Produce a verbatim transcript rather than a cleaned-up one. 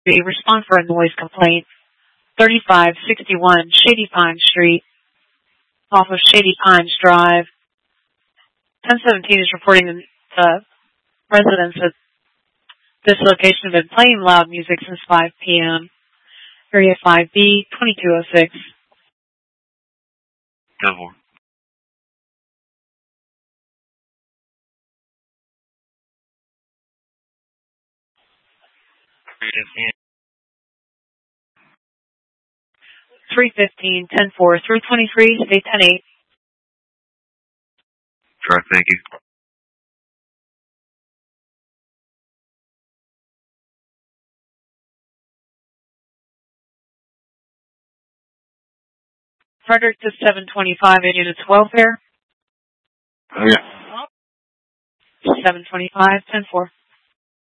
Respond for a noise complaint. thirty-five sixty-one Shady Pine Street, off of Shady Pines Drive. ten seventeen is reporting that the residents at this location have been playing loud music since five p.m. Area five B, twenty-two oh six. ten four. three fifteen, ten four, three twenty-three, stay ten eight. Correct, thank you. Frederick to seven twenty-five, in units welfare. Oh, yeah. seven twenty-five, ten four.